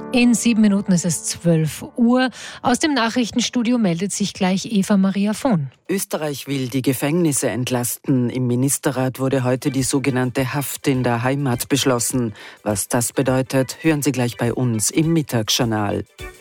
In 7 Minuten ist es 12 Uhr. Aus dem Nachrichtenstudio meldet sich gleich Eva Maria Vohn. Österreich will die Gefängnisse entlasten. Im Ministerrat wurde heute die sogenannte Haft in der Heimat beschlossen. Was das bedeutet, hören Sie gleich bei uns im Mittagsjournal.